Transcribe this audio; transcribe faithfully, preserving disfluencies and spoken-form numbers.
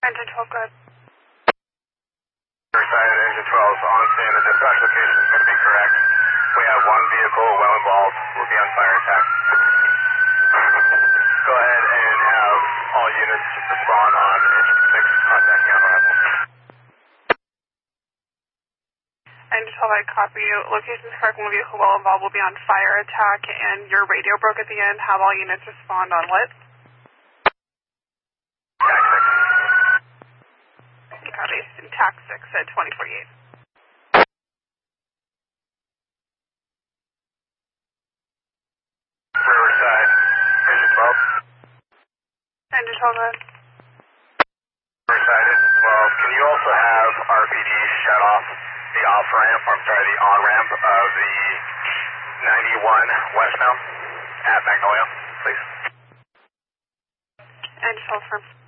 Engine twelve, go ahead. Riverside, Engine twelve, on scene. The dispatch location is going to be correct. We have one vehicle well involved. We'll be on fire attack. Go ahead and have all units respond on Engine six, contacting on arrival. Engine twelve, I copy you. Location is correct. One vehicle well involved will be on fire attack, and your radio broke at the end. Have all units respond on what? Tac six. Copy. Tac six at twenty forty-eight. Riverside, Engine twelve. Engine twelve, go ahead. Riverside, Engine twelve. Can you also have R P D shut off the off ramp, I'm sorry, the on ramp of the ninety-one westbound at Magnolia, please? Engine twelve, firm.